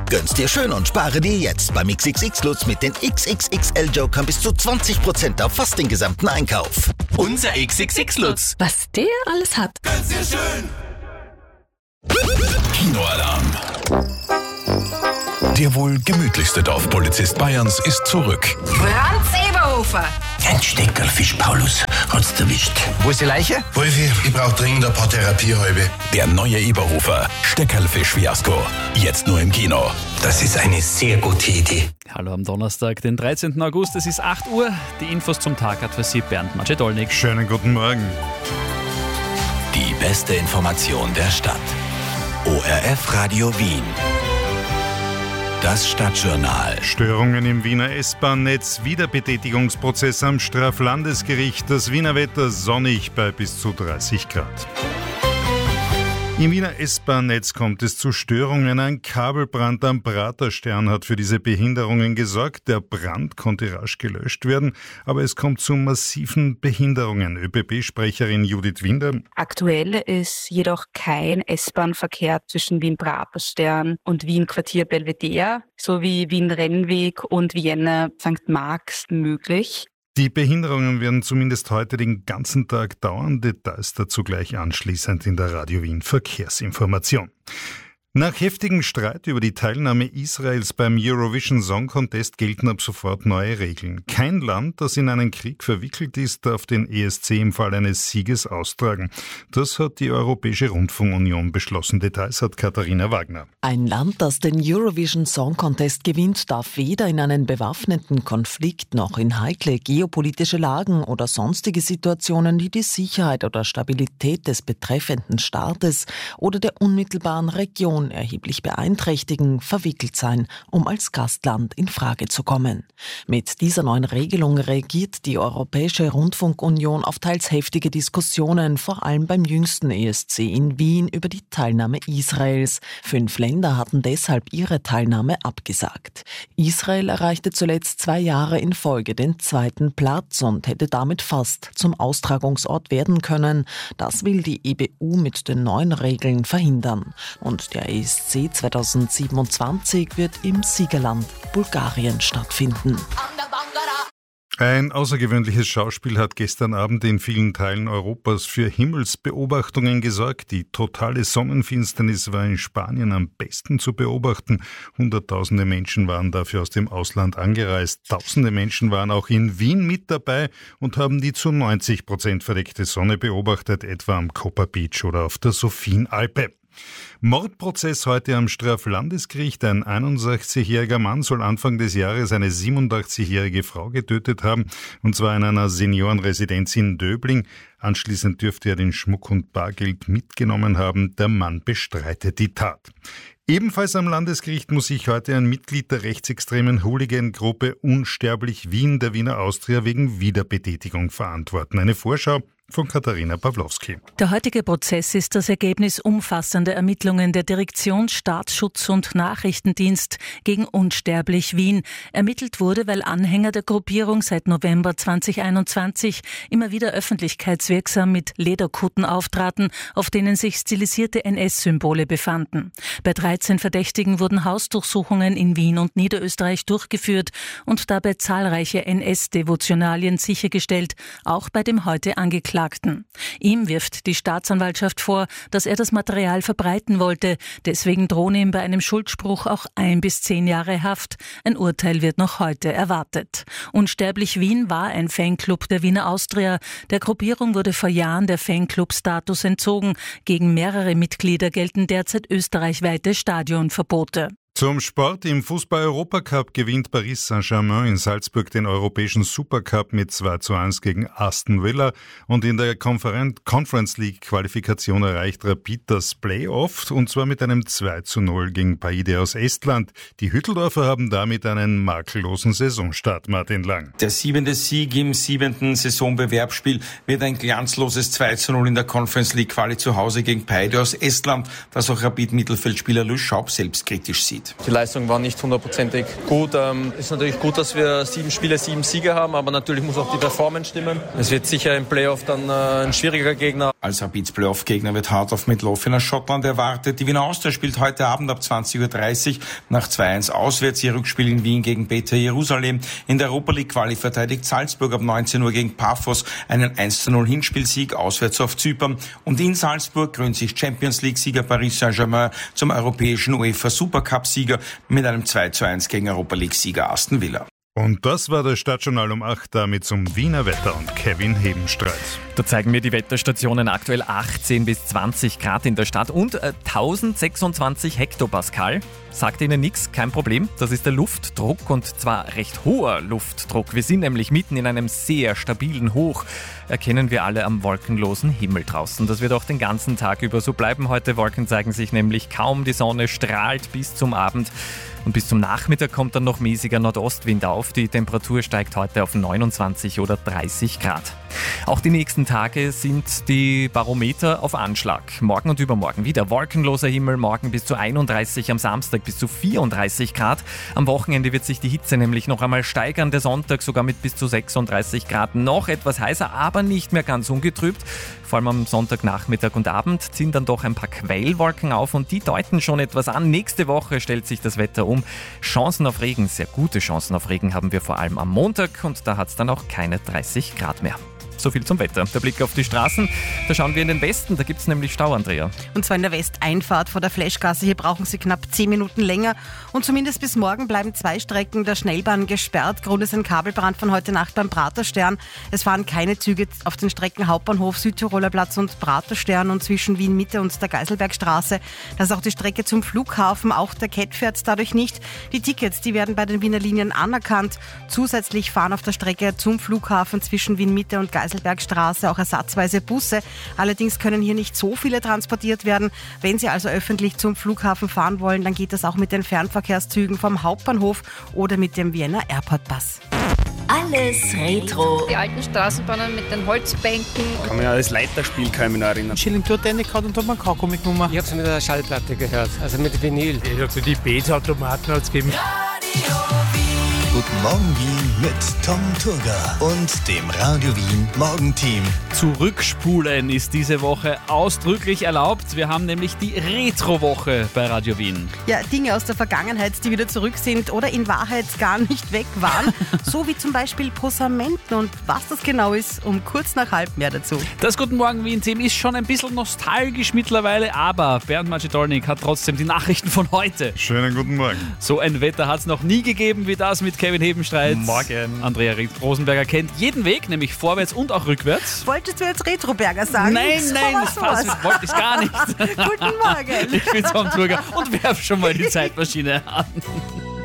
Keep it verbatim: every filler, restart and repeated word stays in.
Gönn's dir schön und spare dir jetzt beim X X X-Lutz mit den X X X L-Jokern bis zu zwanzig Prozent auf fast den gesamten Einkauf. Unser X X X-Lutz. Was der alles hat. Gönn's dir schön. Kinoalarm. Der wohl gemütlichste Dorfpolizist Bayerns ist zurück. Franz Eberhofer. Ein Steckerlfisch, Paulus, hat's erwischt. Wo ist die Leiche? Wolfi, ich brauch dringend ein paar Therapiehalbe. Der neue Eberhofer, Steckerlfisch-Fiasko. Jetzt nur im Kino. Das ist eine sehr gute Idee. Hallo am Donnerstag, den dreizehnten August, es ist acht Uhr. Die Infos zum Tag hat für Sie Bernd Macedolnik. Schönen guten Morgen. Die beste Information der Stadt. O R F Radio Wien. Das Stadtjournal. Störungen im Wiener S-Bahn-Netz, Wiederbetätigungsprozess am Straflandesgericht, das Wiener Wetter sonnig bei bis zu dreißig Grad. Im Wiener S-Bahn-Netz kommt es zu Störungen. Ein Kabelbrand am Praterstern hat für diese Behinderungen gesorgt. Der Brand konnte rasch gelöscht werden, aber es kommt zu massiven Behinderungen. ÖBB-Sprecherin Judith Winder. Aktuell ist jedoch kein S-Bahn-Verkehr zwischen Wien-Praterstern und Wien-Quartier Belvedere sowie Wien-Rennweg und Vienna Sankt Marx möglich. Die Behinderungen werden zumindest heute den ganzen Tag dauern. Details dazu gleich anschließend in der Radio Wien Verkehrsinformation. Nach heftigem Streit über die Teilnahme Israels beim Eurovision Song Contest gelten ab sofort neue Regeln. Kein Land, das in einen Krieg verwickelt ist, darf den E S C im Fall eines Sieges austragen. Das hat die Europäische Rundfunkunion beschlossen. Details hat Katharina Wagner. Ein Land, das den Eurovision Song Contest gewinnt, darf weder in einen bewaffneten Konflikt noch in heikle geopolitische Lagen oder sonstige Situationen, die die Sicherheit oder Stabilität des betreffenden Staates oder der unmittelbaren Region erheblich beeinträchtigen, verwickelt sein, um als Gastland in Frage zu kommen. Mit dieser neuen Regelung reagiert die Europäische Rundfunkunion auf teils heftige Diskussionen, vor allem beim jüngsten E S C in Wien über die Teilnahme Israels. Fünf Länder hatten deshalb ihre Teilnahme abgesagt. Israel erreichte zuletzt zwei Jahre in Folge den zweiten Platz und hätte damit fast zum Austragungsort werden können. Das will die E B U mit den neuen Regeln verhindern. Und der E S C zweitausendsiebenundzwanzig wird im Siegerland Bulgarien stattfinden. Ein außergewöhnliches Schauspiel hat gestern Abend in vielen Teilen Europas für Himmelsbeobachtungen gesorgt. Die totale Sonnenfinsternis war in Spanien am besten zu beobachten. Hunderttausende Menschen waren dafür aus dem Ausland angereist. Tausende Menschen waren auch in Wien mit dabei und haben die zu neunzig Prozent verdeckte Sonne beobachtet, etwa am Copper Beach oder auf der Sophienalpe. Mordprozess heute am Straflandesgericht. Ein einundsechzigjähriger Mann soll Anfang des Jahres eine siebenundachtzigjährige Frau getötet haben, und zwar in einer Seniorenresidenz in Döbling. Anschließend dürfte er den Schmuck und Bargeld mitgenommen haben. Der Mann bestreitet die Tat. Ebenfalls am Landesgericht muss sich heute ein Mitglied der rechtsextremen Hooligan-Gruppe Unsterblich Wien der Wiener Austria wegen Wiederbetätigung verantworten. Eine Vorschau von Katharina Pawlowski. Der heutige Prozess ist das Ergebnis umfassender Ermittlungen der Direktion Staatsschutz und Nachrichtendienst gegen Unsterblich Wien. Ermittelt wurde, weil Anhänger der Gruppierung seit November zweitausendeinundzwanzig immer wieder öffentlichkeitswirksam mit Lederkutten auftraten, auf denen sich stilisierte N S-Symbole befanden. Bei dreizehn Verdächtigen wurden Hausdurchsuchungen in Wien und Niederösterreich durchgeführt und dabei zahlreiche N S-Devotionalien sichergestellt, auch bei dem heute Angeklagten. Ihm wirft die Staatsanwaltschaft vor, dass er das Material verbreiten wollte. Deswegen drohen ihm bei einem Schuldspruch auch ein bis zehn Jahre Haft. Ein Urteil wird noch heute erwartet. Unsterblich Wien war ein Fanclub der Wiener Austria. Der Gruppierung wurde vor Jahren der Fanclub-Status entzogen. Gegen mehrere Mitglieder gelten derzeit österreichweite Stadionverbote. Zum Sport. Im Fußball-Europacup gewinnt Paris Saint-Germain in Salzburg den europäischen Supercup mit zwei zu eins gegen Aston Villa. Und in der Conference League-Qualifikation erreicht Rapid das Playoff, und zwar mit einem zwei zu null gegen Paide aus Estland. Die Hütteldorfer haben damit einen makellosen Saisonstart. Martin Lang. Der siebente Sieg im siebenten Saisonbewerbsspiel wird ein glanzloses zwei zu null in der Conference League-Quali zu Hause gegen Paide aus Estland, das auch Rapid-Mittelfeldspieler Luis Schaub selbstkritisch sieht. mit. Die Leistung war nicht hundertprozentig gut. Ähm, ist natürlich gut, dass wir sieben Spiele, sieben Siege haben, aber natürlich muss auch die Performance stimmen. Es wird sicher im Playoff dann äh, ein schwieriger Gegner. Als Rapids Playoff-Gegner wird Heart of Midlothian aus Schottland erwartet. Die Wiener Austria spielt heute Abend ab zwanzig Uhr dreißig nach zwei eins auswärts ihr Rückspiel in Wien gegen Beta Jerusalem. In der Europa League Quali verteidigt Salzburg ab neunzehn Uhr gegen Paphos einen eins zu null Hinspielsieg auswärts auf Zypern. Und in Salzburg krönt sich Champions League-Sieger Paris Saint-Germain zum europäischen UEFA Supercup-Sieger mit einem zwei zu eins gegen Europa League-Sieger Aston Villa. Und das war das Stadtjournal um acht, damit zum Wiener Wetter und Kevin Hebenstreit. Da zeigen mir die Wetterstationen aktuell achtzehn bis zwanzig Grad in der Stadt und äh, tausendsechsundzwanzig Hektopascal. Sagt Ihnen nichts, kein Problem. Das ist der Luftdruck und zwar recht hoher Luftdruck. Wir sind nämlich mitten in einem sehr stabilen Hoch. Erkennen wir alle am wolkenlosen Himmel draußen. Das wird auch den ganzen Tag über so bleiben. Heute Wolken zeigen sich nämlich kaum. Die Sonne strahlt bis zum Abend. Und bis zum Nachmittag kommt dann noch mäßiger Nordostwind auf. Die Temperatur steigt heute auf neunundzwanzig oder dreißig Grad. Auch die nächsten Tage sind die Barometer auf Anschlag. Morgen und übermorgen wieder wolkenloser Himmel, morgen bis zu einunddreißig, am Samstag bis zu vierunddreißig Grad. Am Wochenende wird sich die Hitze nämlich noch einmal steigern. Der Sonntag sogar mit bis zu sechsunddreißig Grad. Noch etwas heißer, aber nicht mehr ganz ungetrübt. Vor allem am Sonntagnachmittag und Abend ziehen dann doch ein paar Quellwolken auf und die deuten schon etwas an. Nächste Woche stellt sich das Wetter um. Chancen auf Regen, sehr gute Chancen auf Regen haben wir vor allem am Montag und da hat es dann auch keine dreißig Grad mehr. So viel zum Wetter. Der Blick auf die Straßen, da schauen wir in den Westen, da gibt es nämlich Stau, Andrea. Und zwar in der Westeinfahrt vor der Fleschgasse. Hier brauchen Sie knapp zehn Minuten länger. Und zumindest bis morgen bleiben zwei Strecken der Schnellbahn gesperrt. Grund ist ein Kabelbrand von heute Nacht beim Praterstern. Es fahren keine Züge auf den Strecken Hauptbahnhof, Südtiroler Platz und Praterstern und zwischen Wien Mitte und der Geiselbergstraße. Das ist auch die Strecke zum Flughafen. Auch der K E T fährt dadurch nicht. Die Tickets, die werden bei den Wiener Linien anerkannt. Zusätzlich fahren auf der Strecke zum Flughafen zwischen Wien Mitte und Geiselbergstraße Geiselbergstraße auch ersatzweise Busse. Allerdings können hier nicht so viele transportiert werden. Wenn Sie also öffentlich zum Flughafen fahren wollen, dann geht das auch mit den Fernverkehrszügen vom Hauptbahnhof oder mit dem Vienna Airport Bus. Alles Retro. Die alten Straßenbahnen mit den Holzbänken. Kann mich an das Leiterspiel kann ich mich noch erinnern. Schilling-Tour-Tennis gehabt und da hat man Kaugummi genommen. Ich habe es mit der Schallplatte gehört, also mit Vinyl. Ich habe so die Beats-Automaten hat's gegeben. Guten Morgen Wien mit Tom Turga und dem Radio Wien Morgenteam. Zurückspulen ist diese Woche ausdrücklich erlaubt. Wir haben nämlich die Retro-Woche bei Radio Wien. Ja, Dinge aus der Vergangenheit, die wieder zurück sind oder in Wahrheit gar nicht weg waren. So wie zum Beispiel Posamenten. Und was das genau ist, um kurz nach halb mehr dazu. Das Guten Morgen Wien-Team ist schon ein bisschen nostalgisch mittlerweile, aber Bernd Macedolnik hat trotzdem die Nachrichten von heute. Schönen guten Morgen. So ein Wetter hat es noch nie gegeben wie das mit Kevin Hebenstreit. Morgen. Andrea Rosenberger kennt jeden Weg, nämlich vorwärts und auch rückwärts. Wolltest du jetzt Retroberger sagen? Nein, so nein, das passt, das wollte ich gar nicht. Guten Morgen. Ich bin Tom Turga und werf schon mal die Zeitmaschine an.